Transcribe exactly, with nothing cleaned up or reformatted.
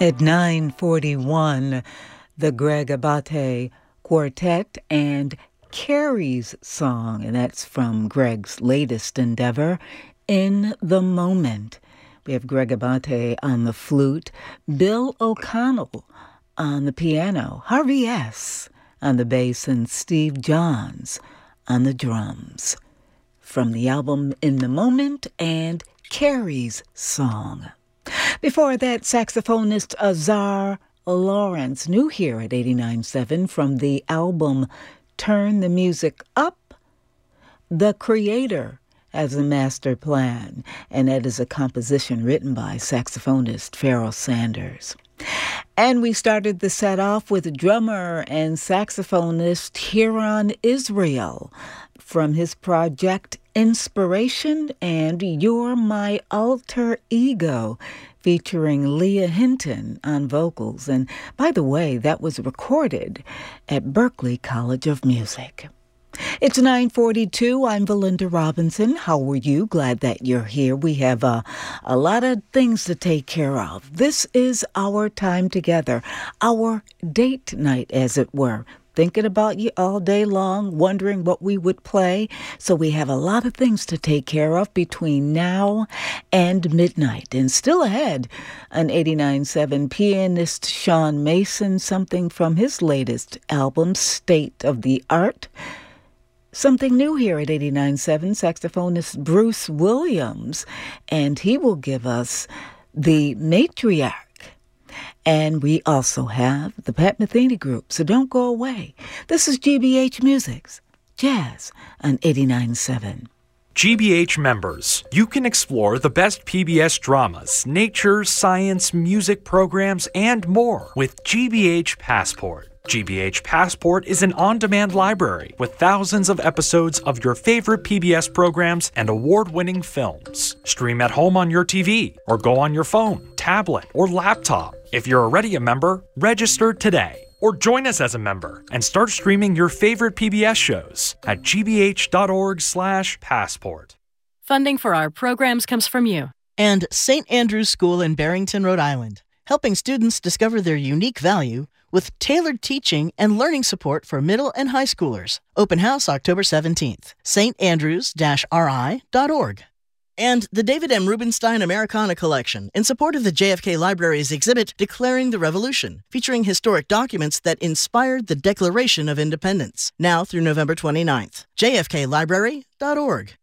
At nine forty-one, the Greg Abate Quartet and Carrie's song, and that's from Greg's latest endeavor, In the Moment. We have Greg Abate on the flute, Bill O'Connell on the piano, Harvey S. on the bass, and Steve Johns on the drums. From the album In the Moment and Carrie's song. Before that, saxophonist Azar Lawrence, new here at eighty-nine point seven from the album Turn the Music Up. The Creator has a master plan, and that is a composition written by saxophonist Pharoah Sanders. And we started the set off with drummer and saxophonist Hiron Israel from his project Inspiration and You're My Alter Ego, featuring Leah Hinton on vocals. And by the way, that was recorded at Berklee College of Music. It's nine forty-two. I'm Valinda Robinson. How are you? Glad that you're here. We have uh, a lot of things to take care of. This is our time together, our date night, as it were. Thinking about you all day long, wondering what we would play. So we have a lot of things to take care of between now and midnight. And still ahead, on eighty-nine point seven, pianist Sean Mason, something from his latest album, State of the Art. Something new here at eighty-nine point seven, saxophonist Bruce Williams, and he will give us The Matriarch. And we also have the Pat Metheny Group, so don't go away. This is G B H Music's Jazz on eighty-nine point seven. G B H members, you can explore the best P B S dramas, nature, science, music programs, and more with G B H Passport. G B H Passport is an on-demand library with thousands of episodes of your favorite P B S programs and award-winning films. Stream at home on your T V or go on your phone, tablet, or laptop. If you're already a member, register today or join us as a member and start streaming your favorite P B S shows at gbh.org slash passport. Funding for our programs comes from you. And Saint Andrew's School in Barrington, Rhode Island, helping students discover their unique value with tailored teaching and learning support for middle and high schoolers. Open house October seventeenth. s t andrews dash r i dot org. And the David M. Rubenstein Americana Collection, in support of the J F K Library's exhibit Declaring the Revolution, featuring historic documents that inspired the Declaration of Independence, now through November twenty-ninth. j f k library dot org.